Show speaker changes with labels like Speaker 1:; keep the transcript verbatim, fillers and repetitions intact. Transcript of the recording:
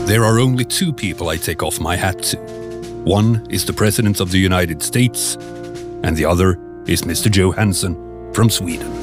Speaker 1: There are only two people I take off my hat to. One is the President of the United States, and the other is Mister Johansson from Sweden.